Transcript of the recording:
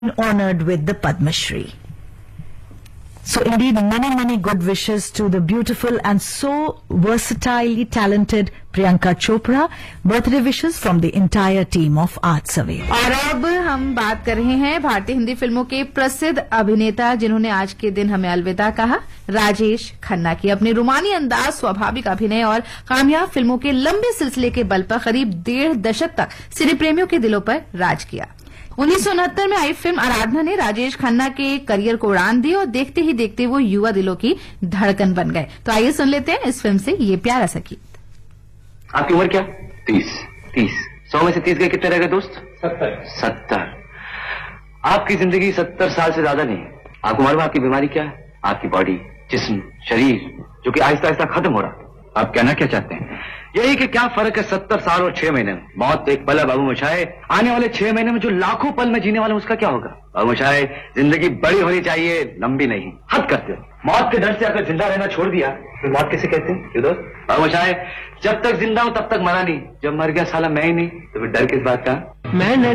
honored with the Padma Shri. So indeed, many good wishes to the beautiful and so versatilely talented Priyanka Chopra. Birthday wishes from the entire team of Art Survey. और अब हम बात कर रहे हैं भारतीय हिंदी फिल्मों के प्रसिद्ध अभिनेता जिन्होंने आज के दिन हमें अलविदा कहा, राजेश खन्ना की। अपने रुमानी अंदाज, स्वाभाविक अभिनय और कामयाब फिल्मों के लंबे सिलसिले के बल पर करीब 1.5 दशक तक सिने प्रेमियों के दिलों पर राज किया। 1969 में आई फिल्म आराधना ने राजेश खन्ना के करियर को उड़ान दी और देखते ही देखते वो युवा दिलों की धड़कन बन गए। तो आइए सुन लेते हैं इस फिल्म से ये प्यारा सा गीत। आपकी उम्र क्या? 30। 100 में से 30 गए, कितने रह गए दोस्त? 70। आपकी जिंदगी 70 साल से ज्यादा नहीं। आपको मालूम आपकी बीमारी क्या है? आपकी बॉडी, जिस्म, शरीर जो कि आहिस्ता आहिस्ता खत्म हो रहा। आप कहना क्या चाहते हैं? यही कि क्या फर्क है 70 साल और 6 महीने में। मौत एक पल है बाबू मोशाय, आने वाले 6 महीने में जो लाखों पल में जीने वाले उसका क्या होगा? बाबू मोशाय, जिंदगी बड़ी होनी चाहिए, लंबी नहीं। हद करते हो। मौत के डर से अगर जिंदा रहना छोड़ दिया तो मौत किसे कहते हैं? क्यों दोस्त? बाबू मोशाय, जब तक जिंदा हूं तब तक मरा नहीं, जब मर गया साला मैं ही नहीं, तो फिर डर किस बात का? मैं